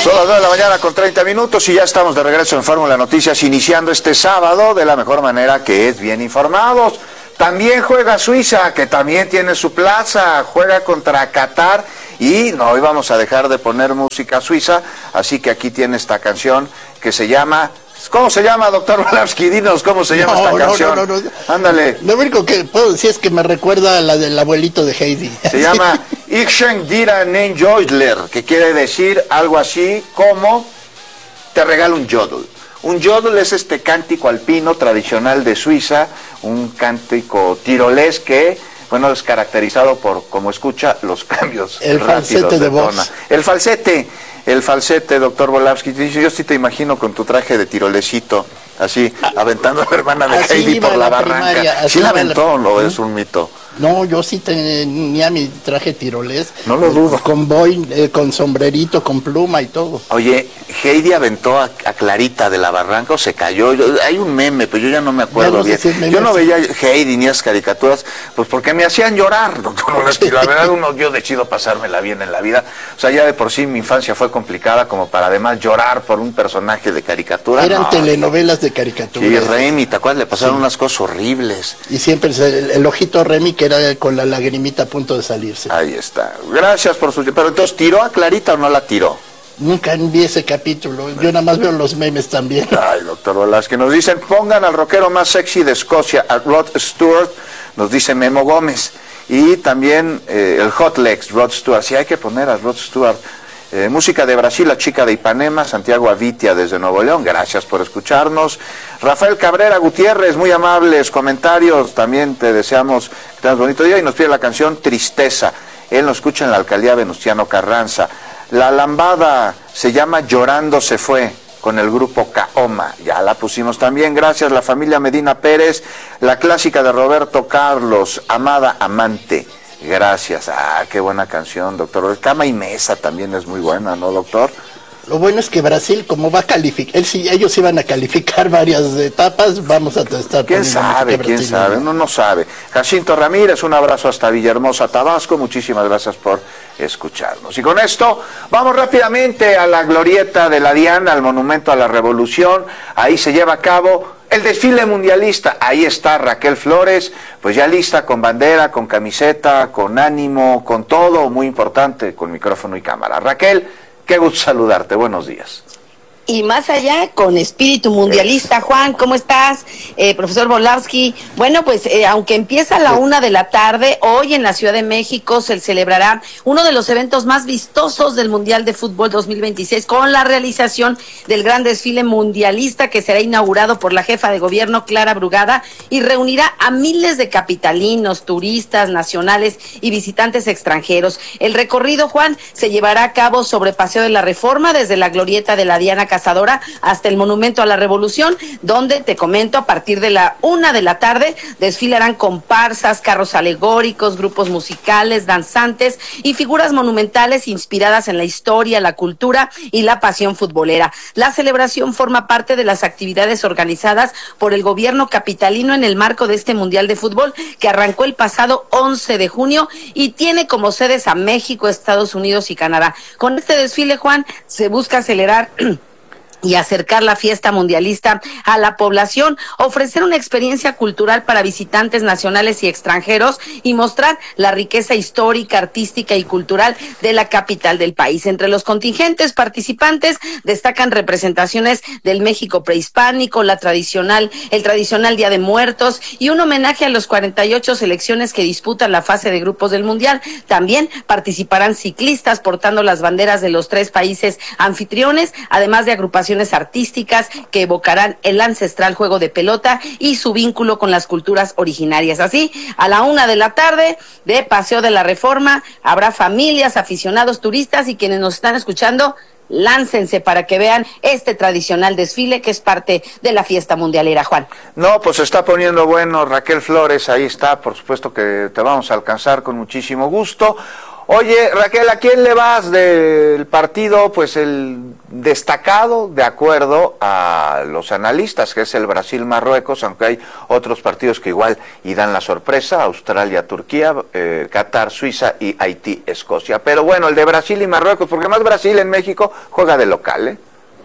Son las 9 de la mañana con 30 minutos y ya estamos de regreso en Fórmula Noticias, iniciando este sábado de la mejor manera, que es bien informados. También juega Suiza, que también tiene su plaza, juega contra Qatar y no hoy vamos a dejar de poner música suiza, así que aquí tiene esta canción que se llama... ¿Cómo se llama, doctor Volapsky? Dinos cómo se llama esta canción. No. Ándale. Lo único que puedo decir es que me recuerda a la del abuelito de Heidi. Se llama Ich schenk dir einen Jodler, que quiere decir algo así como te regalo un jodl. Un jodl es este cántico alpino tradicional de Suiza, un cántico tirolés que, bueno, es caracterizado por, como escucha, los cambios el rápidos falsete de voz. tona. El falsete, doctor Volapsky. Yo sí te imagino con tu traje de tirolecito, así, aventando a la hermana de Heidi por la barranca. ¿Sí la aventó o es un mito? No, yo sí tenía mi traje tirolés. No lo dudo. Con boy, con sombrerito, con pluma y todo. Oye, Heidi aventó a Clarita de la barranca o se cayó. Hay un meme, pero yo ya no me acuerdo bien. Yo no veía Heidi ni esas caricaturas, pues porque me hacían llorar, doctor Volapsky. La verdad, yo decido pasármela bien en la vida. O sea, ya de por sí mi infancia fue complicada como para además llorar por un personaje de caricatura. Eran telenovelas de caricatura. Sí, Remy, ¿te acuerdas? Le pasaron unas cosas horribles. Y siempre el ojito Remy, que era con la lagrimita a punto de salirse. Ahí está. Gracias por su... Pero entonces, ¿tiró a Clarita o no la tiró? Nunca vi ese capítulo. Yo nada más veo los memes también. Ay, doctor Volapsky, nos dicen, pongan al rockero más sexy de Escocia, a Rod Stewart, nos dice Memo Gómez. Y también el Hot Legs, Rod Stewart. Sí, hay que poner a Rod Stewart. Música de Brasil, La Chica de Ipanema, Santiago Avitia desde Nuevo León, gracias por escucharnos. Rafael Cabrera Gutiérrez, muy amables comentarios, también te deseamos que tengas bonito día y nos pide la canción Tristeza. Él nos escucha en la alcaldía Venustiano Carranza. La lambada se llama Llorando se fue, con el grupo Kaoma, ya la pusimos también, gracias. La familia Medina Pérez, la clásica de Roberto Carlos, Amada Amante. Gracias. Qué buena canción, doctor. Cama y Mesa también es muy buena, ¿no, doctor? Lo bueno es que Brasil, como va a calificar, ellos iban a calificar varias etapas, vamos a estar... ¿Quién sabe? Uno no sabe. Jacinto Ramírez, un abrazo hasta Villahermosa, Tabasco. Muchísimas gracias por escucharnos. Y con esto, vamos rápidamente a la glorieta de la Diana, al Monumento a la Revolución. Ahí se lleva a cabo el desfile mundialista. Ahí está Raquel Flores, pues ya lista, con bandera, con camiseta, con ánimo, con todo, muy importante, con micrófono y cámara. Raquel, qué gusto saludarte, buenos días. Y más allá, con espíritu mundialista. Juan, ¿cómo estás? Profesor Volapsky. Bueno, pues aunque empieza a la 1 de la tarde, hoy en la Ciudad de México se celebrará uno de los eventos más vistosos del Mundial de Fútbol 2026, con la realización del gran desfile mundialista que será inaugurado por la jefa de gobierno, Clara Brugada, y reunirá a miles de capitalinos, turistas nacionales y visitantes extranjeros. El recorrido, Juan, se llevará a cabo sobre Paseo de la Reforma, desde la glorieta de la Diana Cazadora hasta el Monumento a la Revolución, donde, te comento, a partir de la 1 de la tarde desfilarán comparsas, carros alegóricos, grupos musicales, danzantes y figuras monumentales inspiradas en la historia, la cultura y la pasión futbolera. La celebración forma parte de las actividades organizadas por el gobierno capitalino en el marco de este Mundial de Fútbol, que arrancó el pasado 11 de junio y tiene como sedes a México, Estados Unidos y Canadá. Con este desfile, Juan, se busca acelerar y acercar la fiesta mundialista a la población, ofrecer una experiencia cultural para visitantes nacionales y extranjeros y mostrar la riqueza histórica, artística y cultural de la capital del país. Entre los contingentes participantes destacan representaciones del México prehispánico, el tradicional Día de Muertos y un homenaje a los 48 selecciones que disputan la fase de grupos del Mundial. También participarán ciclistas portando las banderas de los 3 países anfitriones, además de agrupaciones artísticas que evocarán el ancestral juego de pelota y su vínculo con las culturas originarias. Así, a la 1 de la tarde de Paseo de la Reforma, habrá familias, aficionados, turistas y quienes nos están escuchando, láncense para que vean este tradicional desfile que es parte de la fiesta mundialera, Juan. No, pues se está poniendo bueno, Raquel Flores, ahí está, por supuesto que te vamos a alcanzar con muchísimo gusto. Oye, Raquel, ¿a quién le vas del partido? Pues el destacado, de acuerdo a los analistas, que es el Brasil-Marruecos, aunque hay otros partidos que igual y dan la sorpresa, Australia-Turquía, Qatar-Suiza y Haití-Escocia. Pero bueno, el de Brasil y Marruecos, porque más Brasil en México juega de local,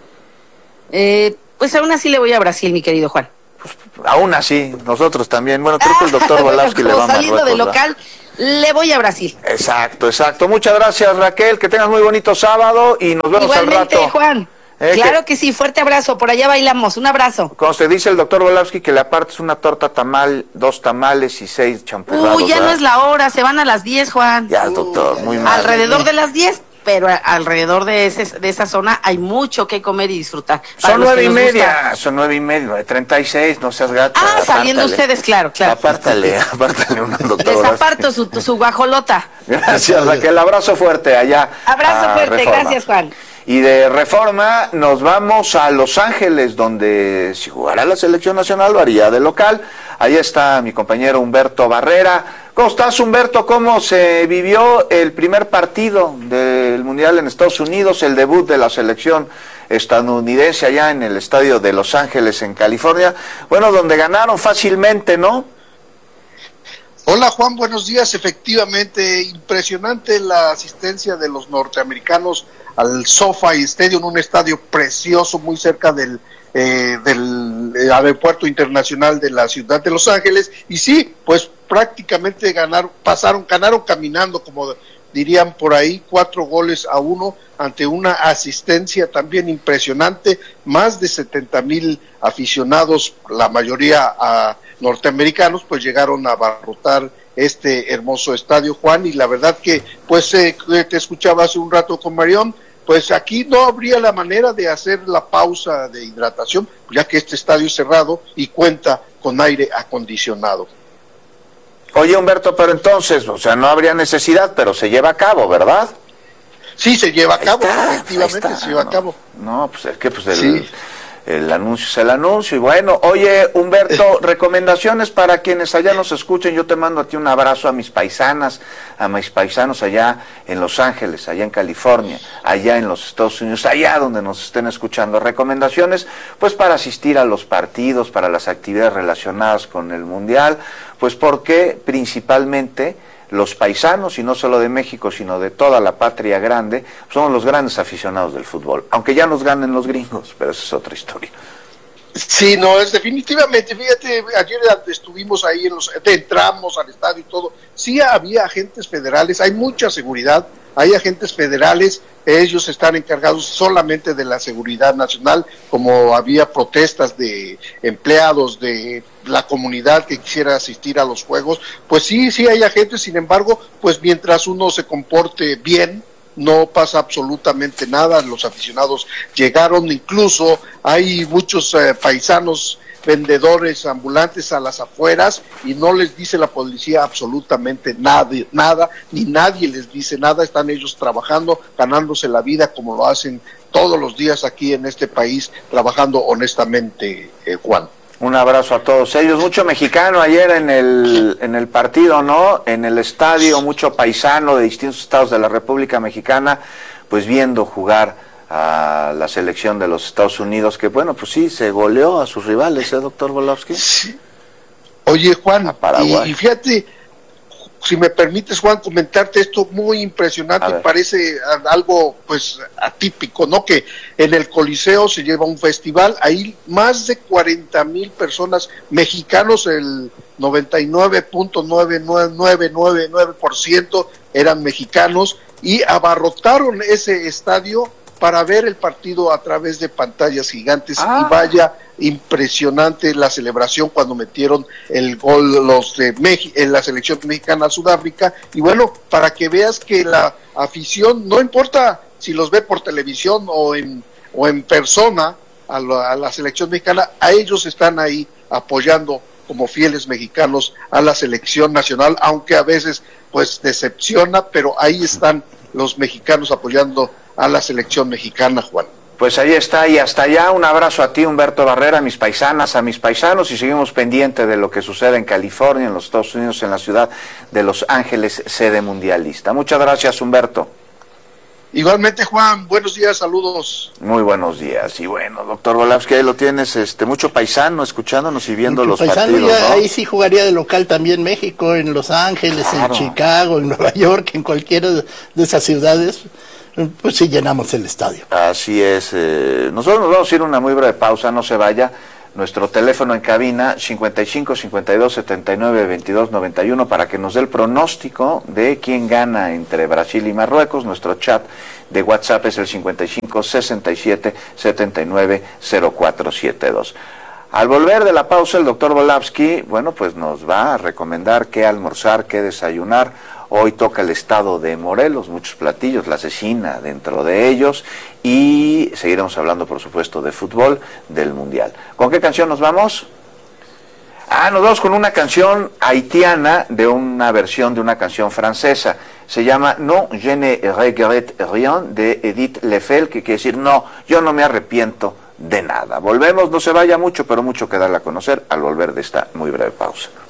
Pues aún así le voy a Brasil, mi querido Juan. Pues, aún así, nosotros también. Bueno, creo que el doctor Volávsky le va a Saliendo Marruecos, de local, le voy a Brasil. Exacto. Muchas gracias, Raquel. Que tengas muy bonito sábado y nos vemos Igualmente, al rato. Juan. Claro que sí, fuerte abrazo. Por allá bailamos. Un abrazo. Como se dice el doctor Volávsky, que le apartes una torta tamal, 2 tamales y 6 champurrados. Uy, ya ¿verdad? no es la hora, se van a las 10, Juan. Ya, doctor, muy mal. Alrededor de las 10, pero alrededor de esa zona hay mucho que comer y disfrutar. Son 9:30, son 9:30, 9:36, no seas gato. Ah, saliendo ustedes, claro. Apártale un doctor. Desaparto su guajolota. Gracias, Raquel, abrazo fuerte allá. Abrazo fuerte, Reforma. gracias, Juan. Y de Reforma nos vamos a Los Ángeles, donde si jugará la selección nacional lo haría de local. Ahí está mi compañero Humberto Barrera. ¿Cómo estás, Humberto? ¿Cómo se vivió el primer partido del Mundial en Estados Unidos, el debut de la selección estadounidense allá en el estadio de Los Ángeles, en California? Bueno, donde ganaron fácilmente, ¿no? Hola Juan, buenos días. Efectivamente, impresionante la asistencia de los norteamericanos al SoFi Stadium, un estadio precioso muy cerca del aeropuerto internacional de la ciudad de Los Ángeles. Y sí, pues prácticamente ganaron caminando, como dirían por ahí, 4-1 ante una asistencia también impresionante, más de 70,000 aficionados, la mayoría norteamericanos, pues llegaron a abarrotar este hermoso estadio, Juan, y la verdad que, pues te escuchaba hace un rato con Marión, pues aquí no habría la manera de hacer la pausa de hidratación, ya que este estadio es cerrado y cuenta con aire acondicionado. Oye, Humberto, pero entonces, o sea, no habría necesidad, pero se lleva a cabo, ¿verdad? Sí, se lleva a cabo, efectivamente se lleva a cabo. No, pues es que el anuncio es el anuncio. Y bueno, oye, Humberto, recomendaciones para quienes allá nos escuchen. Yo te mando a ti un abrazo, a mis paisanas, a mis paisanos allá en Los Ángeles, allá en California, allá en los Estados Unidos, allá donde nos estén escuchando. Recomendaciones, pues para asistir a los partidos, para las actividades relacionadas con el Mundial, pues porque principalmente los paisanos, y no solo de México, sino de toda la patria grande, somos los grandes aficionados del fútbol, aunque ya nos ganen los gringos, pero esa es otra historia. Sí, no, es definitivamente, fíjate, ayer estuvimos ahí, entramos al estadio y todo, sí había agentes federales, hay mucha seguridad, hay agentes federales, ellos están encargados solamente de la seguridad nacional, como había protestas de empleados de la comunidad que quisiera asistir a los juegos, pues sí hay agentes, sin embargo, pues mientras uno se comporte bien, no pasa absolutamente nada, los aficionados llegaron, incluso hay muchos paisanos vendedores ambulantes a las afueras y no les dice la policía absolutamente nada, ni nadie les dice nada, están ellos trabajando, ganándose la vida como lo hacen todos los días aquí en este país, trabajando honestamente, Juan. Un abrazo a todos ellos, mucho mexicano ayer en el partido, ¿no? En el estadio, mucho paisano de distintos estados de la República Mexicana, pues viendo jugar a la selección de los Estados Unidos, que bueno, pues sí, se goleó a sus rivales, doctor Volávsky? Sí. Oye, Juan, y fíjate, si me permites, Juan, comentarte esto muy impresionante, parece algo pues atípico, ¿no? Que en el Coliseo se lleva un festival, ahí más de 40,000 personas, mexicanos, el 99.99999% eran mexicanos, y abarrotaron ese estadio para ver el partido a través de pantallas gigantes, y vaya impresionante la celebración cuando metieron el gol los de en la selección mexicana a Sudáfrica. Y bueno, para que veas que la afición, no importa si los ve por televisión o en persona a la selección mexicana, a ellos están ahí apoyando como fieles mexicanos a la selección nacional, aunque a veces pues decepciona, pero ahí están los mexicanos apoyando a la selección mexicana, Juan. Pues ahí está, y hasta allá un abrazo a ti, Humberto Barrera, a mis paisanas, a mis paisanos, y seguimos pendientes de lo que sucede en California, en los Estados Unidos, en la ciudad de Los Ángeles, sede mundialista. Muchas gracias, Humberto. Igualmente, Juan, buenos días, saludos. Muy buenos días. Y bueno, doctor Volavsky, ahí lo tienes, mucho paisano escuchándonos y viendo Mucho los paisano, partidos, ya, ¿no? ahí sí jugaría de local también México, en Los Ángeles, Claro. en Chicago, en Nueva York, en cualquiera de esas ciudades, pues sí llenamos el estadio. Así es. Nosotros nos vamos a ir a una muy breve pausa, no se vaya. Nuestro teléfono en cabina, 55 52 79 22 91, para que nos dé el pronóstico de quién gana entre Brasil y Marruecos. Nuestro chat de WhatsApp es el 55 67 79 0472. Al volver de la pausa, el doctor Volavsky, bueno, pues nos va a recomendar qué almorzar, qué desayunar. Hoy toca el estado de Morelos, muchos platillos, la cecina dentro de ellos, y seguiremos hablando, por supuesto, de fútbol, del Mundial. ¿Con qué canción nos vamos? Nos vamos con una canción haitiana de una versión de una canción francesa. Se llama Non, je ne regrette rien, de Edith Lefel, que quiere decir, no, yo no me arrepiento de nada. Volvemos, no se vaya mucho, pero mucho que darle a conocer al volver de esta muy breve pausa.